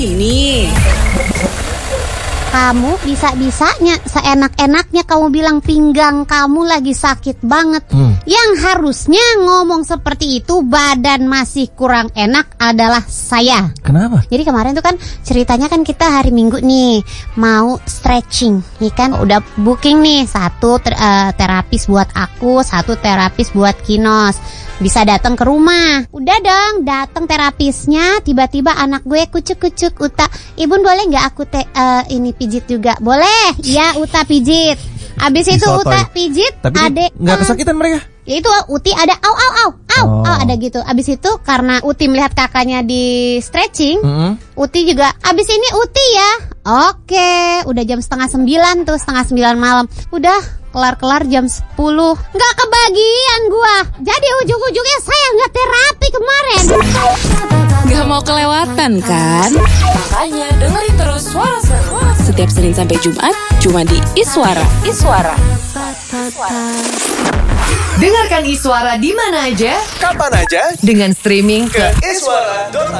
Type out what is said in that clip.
Ini Kamu bisa-bisanya, seenak-enaknya kamu bilang pinggang kamu lagi sakit banget. Yang harusnya ngomong seperti itu, badan masih kurang enak adalah saya. Kenapa? Jadi kemarin tuh kan ceritanya kan kita hari Minggu nih mau stretching, nih kan udah booking nih, satu terapis buat aku, satu terapis buat Kinos. Bisa datang ke rumah. Udah dong, datang terapisnya, tiba-tiba anak gue kucuk-kucuk, Uta, Ibun boleh nggak aku ini pijit juga? Boleh, ya Uta pijit. Abis itu Uta pijit, tapi adek nggak kesakitan mereka? Ya itu Uti ada au ada gitu. Abis itu karena Uti melihat kakaknya di stretching, Uti juga abis ini Uti ya. Oke, udah jam 8:30 tuh, 8:30 malam. Udah kelar jam 10. Nggak kebagian gua. Jadi ujung-ujungnya saya nggak terapi kemarin. gak mau kelewatan kan? Makanya dengerin terus Suara Seru Setiap Senin sampai Jumat cuma di Iswara. Dengarkan Iswara di mana aja, Kapan aja dengan streaming ke iswara.id.